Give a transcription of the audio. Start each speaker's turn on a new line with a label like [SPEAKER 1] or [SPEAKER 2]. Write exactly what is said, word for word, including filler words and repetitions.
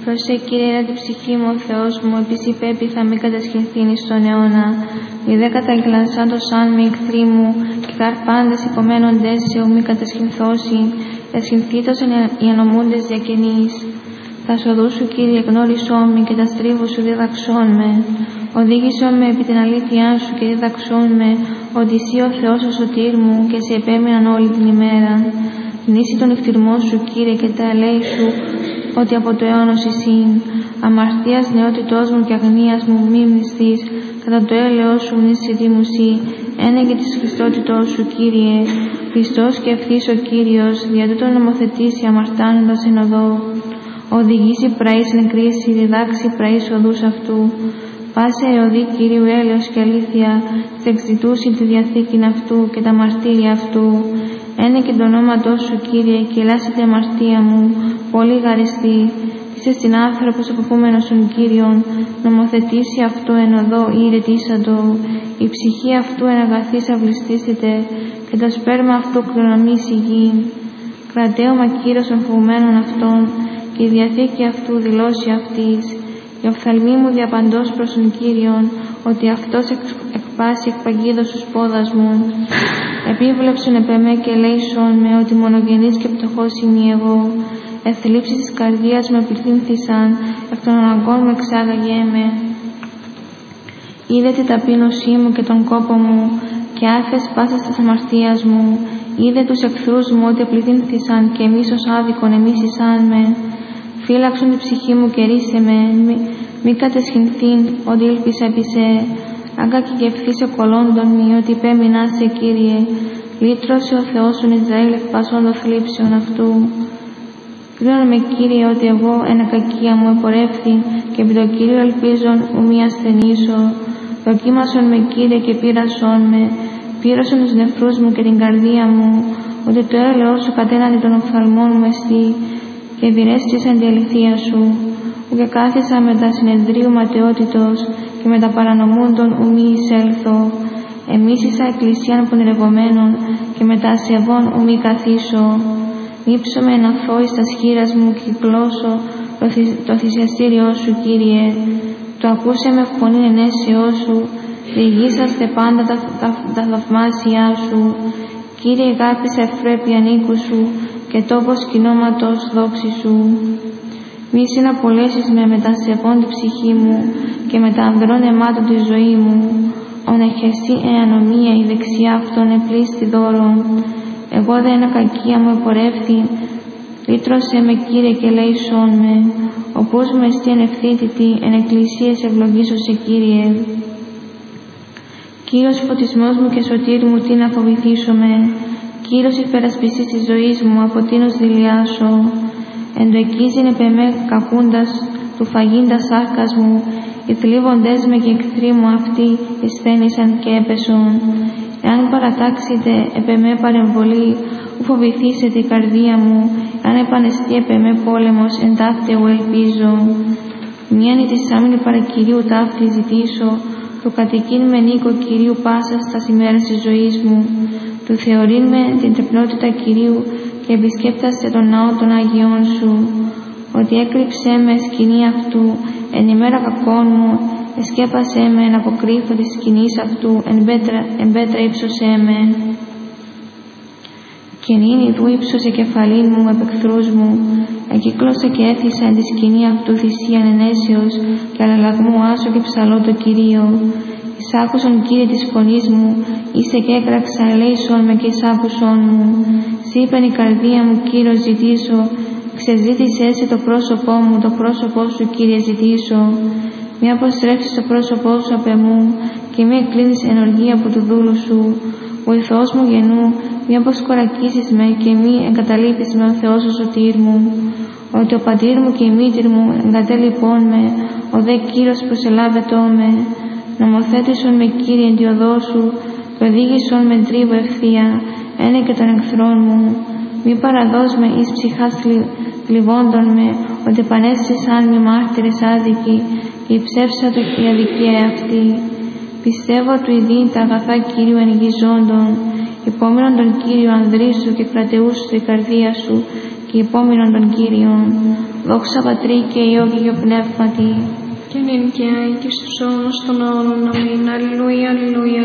[SPEAKER 1] Προσέ, Κύριε, έλα την ψυχή μου, ο Θεός μου, επίσης υπέπειθα μη κατασχεθήν εις τον αιώνα. Μη δε καταγκλανσάντος αν μη εχθροί μου, και καρπάντες υπομένοντες σε ου μη κατασχυνθώσει, εσχυνθήτωσαν οι ανομούντες διακαινείς. Τα σοδού σου, Κύριε, γνώρισόν με, και τα στρίβου σου δίδαξόν με. Οδήγησόν με επί την αλήθειά σου και δίδαξόν με, ότι εσύ ο Θεός ο σωτήρ μου, και σε επέμειναν όλη την ημέρα. Νήσι τον εχτυρμό σου, Κύριε, και τα ελέη σου, ότι από το αιώνος εισήν. Αμαρτίας νεότητός μου και αγνίας μου μη μνηστείς, κατά το έλεος σου μνήσι δήμουσι, ένεγε της Χριστότητός σου, Κύριε. Χριστός και ευθύς ο Κύριος, δια τούτον νομοθετήσει αμαρτάνοντας εν οδό. Οδηγήσει πραείς εν κρίση, διδάξει πραείς οδούς αυτού. Πάσε εωδή Κυρίου έλεος και αλήθεια, θα εξητούσει τη διαθήκην αυτού και τα μαρτύρια αυτού. Ένε και το ονόματό σου, Κύριε, και ελάσσεται αμαρτία μου, πολύ γαριστή. Είσαι στην άνθρωπος αποφούμενος των Κύριων, νομοθετήσει αυτό εν οδό ή ηρετήσαντο. Η ψυχή αυτού εν αγαθής αυλιστήσεται, και το σπέρμα αυτού κληρονομήσει γη. Κρατέωμα Κύριος των φοβουμένων αυτών, και η διαθήκη αυτού δηλώσει αυτής. Η οφθαλμή μου διαπαντός προς τον Κύριον, ότι αυτός εκπάσει εκ παγίδος τους πόδας μου. Επίβλεψον επ' εμέ και λέησον με, ότι μονογενής και πτωχός είμαι εγώ. Εθλίψεις της καρδίας μου επιθύμθησαν, εκ των αναγκών μου εξάγαγέ με. Είδε την ταπείνωσή μου και τον κόπο μου, και άφες πάσας της αμαρτίας μου. Είδε τους εχθρούς μου ότι επληθύνθησαν, και μίσος άδικον εμίσησαν με. Φύλαξον την ψυχή μου και ρίσε με, μη, μη κατεσχυνθήν, ότι ήλπισα επί σε. Άγκα και γευθύσε κολόντων μη, ότι υπέμεινά σε, Κύριε. Λύτρωσε ο Θεός σου Ισραήλ εκ πασών των θλίψεων αυτού. Κρίνον με, Κύριε, ότι εγώ εν κακία μου επορεύθη, και επί το Κύριο ελπίζον ου μη ασθενήσω. Δοκίμασον με, Κύριε, και πείρασον με. Πείρασον τους νεφρούς μου και την καρδία μου, ότι το έλεος σου κατέναντι των οφθαλμών μου εστί, και διρέστησαν εν τη αληθεία σου. Ου και κάθισα με τα συνεδρίου ματαιότητος, και με τα παρανομούντων ου μη εισέλθω. Εμίσησα εκκλησίαν πονηρευομένων, και με τα ασεβών ου μη καθίσω. Ήψομαι εν αθώ εις τας χείρας μου, και κυκλώσω το, θυσ, το θυσιαστήριό σου, Κύριε. Το ακούσε με φωνήν ενέσεώ σου, διηγήσαστε πάντα τα, τα, τα θαυμάσια σου. Κύριε, γάπησα ευπρέπει ανήκου σου, και τόπος κοινώματος δόξη σου. Μη συναπολέσεις με με τα σεβών την ψυχή μου, και με τα ανδρών αιμάτων τη ζωή μου. Ον εχεσί εν ανομία η δεξιά αυτών επλήστη δώρον. Εγώ δε ένα κακία μου επορεύθη, λύτρωσε με, Κύριε, και λέησόν με. Οπούς μου εστί εν ευθύτητη, εν εκκλησίες ευλογήσω σε, Κύριε. Κύριος φωτισμός μου και σωτήρ μου, τι να φοβηθήσομαι. Κύριος υπερασπιστής της ζωής μου, από τίνος δηλιάσω. Εν το εκείζειν επ' εμέ κακούντας, του φαγίντα σάρκας μου, οι θλίβοντές με και εχθροί μου αυτοί εσθένησαν και έπεσον. Εάν παρατάξετε επ' εμέ παρεμβολή, ου φοβηθήσετε η καρδία μου, αν επανεστεί επ' εμέ πόλεμος, εν ταύτε ου ελπίζω. Μίαν η της άμυνη παρακυρίου ταύτη ζητήσω, του κατοικήν με νίκο Κυρίου πάσας τας ημέρας της ζωής μου, του θεωρήν με την τρεπνότητα Κυρίου, και επισκέπταστε τον ναό των Αγιών σου, ότι έκρυψέ με σκηνή αυτού, εν ημέρα κακών μου, εσκέπασέ με εν αποκρύφω της σκηνής αυτού, εν πέτρα, εν πέτρα ύψωσέ με. Και νυν ιδού ύψωσε κεφαλήν μου επ' εχθρούς μου, εκύκλωσε και έθισα εν τη σκηνή αυτού θυσίαν ενέσεως, και αλλαλαγμού άσο και ψαλώ το Κυρίο. Εισάκουσον, Κύριε, της φωνής μου, είσαι και έκραξα, ελέησον με και εισάκουσον μου. Σ' είπεν η καρδία μου, Κύριος ζητήσω, ξεζήτησέ σε το πρόσωπό μου, το πρόσωπό σου, Κύριε, ζητήσω. Μη αποστρέψεις το πρόσωπό σου απ' εμού, και μη εκκλίνεις εν οργή από του δούλου σου. Βοηθός μου γεννού, μη αποσκορακίσεις με, και μη εγκαταλείπεις με, ο Θεός ο σωτήρ μου. Ότι ο πατήρ μου και η μήτηρ μου εγκατέλειπών με, ο δε Κύριος προσελάβετό με. Νομοθέτησον με, Κύριε, εν τη οδό σου, και οδήγησον με τρίβο ευθεία, ένε και των εχθρών μου. Μη παραδώσ' με εις ψυχάς θλιβόντων με, ότι επανέστησαν μη μάρτυρες άδικοι, και υψεύσα του η αδικία αυτή. Πιστεύω του ειδήν τα αγαθά Κυρίου ενηγιζόντων, υπόμεινον τον Κύριο ανδρίσου και κρατεούσου η καρδία σου, και και υπόμεινον των Κύριων. Δόξα Πατρί και Υιό και Υιό Πνεύματι.
[SPEAKER 2] Και νυν και αεί και στους αιώνας των αιώνων. Αμήν. Αλληλούια, αλληλούια.